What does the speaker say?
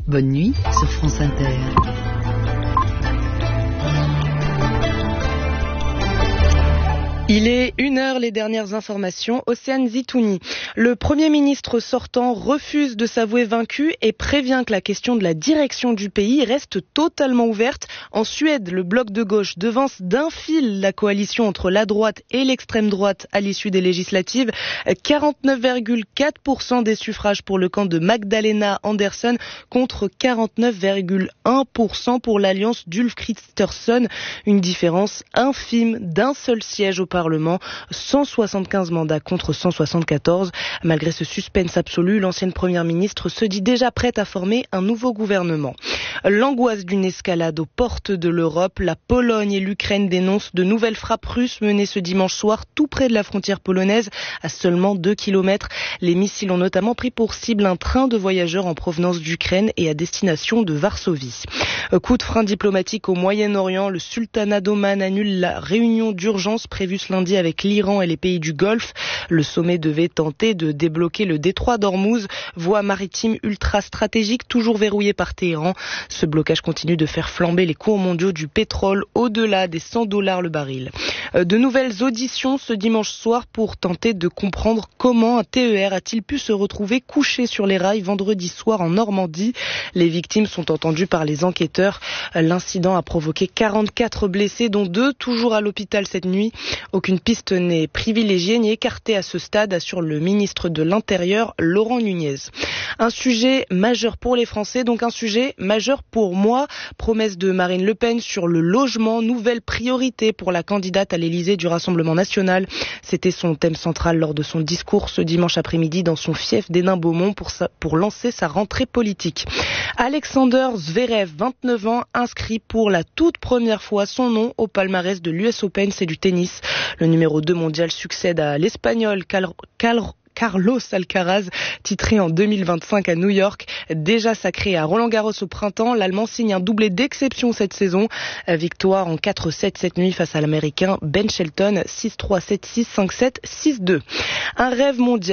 Bonne nuit sur France Inter. Il est 1h, les dernières informations. Océane Zitouni. Le Premier ministre sortant refuse de s'avouer vaincu et prévient que la question de la direction du pays reste totalement ouverte. En Suède, le bloc de gauche devance d'un fil la coalition entre la droite et l'extrême droite à l'issue des législatives. 49,4% des suffrages pour le camp de Magdalena Andersson contre 49,1% pour l'alliance d'Ulf Kristersson. Une différence infime d'un seul siège au Parlement, 175 mandats contre 174. Malgré ce suspense absolu, l'ancienne première ministre se dit déjà prête à former un nouveau gouvernement. L'angoisse d'une escalade aux portes de l'Europe, la Pologne et l'Ukraine dénoncent de nouvelles frappes russes menées ce dimanche soir tout près de la frontière polonaise, à seulement 2 km. Les missiles ont notamment pris pour cible un train de voyageurs en provenance d'Ukraine et à destination de Varsovie. Coup de frein diplomatique au Moyen-Orient, le sultanat d'Oman annule la réunion d'urgence prévue ce lundi avec l'Iran et les pays du Golfe. Le sommet devait tenter de débloquer le détroit d'Ormuz, voie maritime ultra stratégique toujours verrouillée par Téhéran. Ce blocage continue de faire flamber les cours mondiaux du pétrole au-delà des $100 le baril. De nouvelles auditions ce dimanche soir pour tenter de comprendre comment un TER a-t-il pu se retrouver couché sur les rails vendredi soir en Normandie. Les victimes sont entendues par les enquêteurs. L'incident a provoqué 44 blessés, dont 2 toujours à l'hôpital cette nuit. Aucune piste n'est privilégiée ni écartée à ce stade, assure le ministre de l'Intérieur, Laurent Nunez. Un sujet majeur pour les Français, donc un sujet majeur pour moi. Promesse de Marine Le Pen sur le logement, nouvelle priorité pour la candidate à l'Élysée du Rassemblement national. C'était son thème central lors de son discours ce dimanche après-midi dans son fief d'Hénin-Beaumont pour lancer sa rentrée politique. Alexander Zverev, 29 ans, inscrit pour la toute première fois son nom au palmarès de l'US Open, c'est du tennis. Le numéro 2 mondial succède à l'Espagnol Carlos Alcaraz, titré en 2025 à New York. Déjà sacré à Roland-Garros au printemps, l'Allemand signe un doublé d'exception cette saison. Victoire en 4-7 cette nuit face à l'Américain Ben Shelton, 6-3, 7-6, 5-7, 6-2. Un rêve mondial.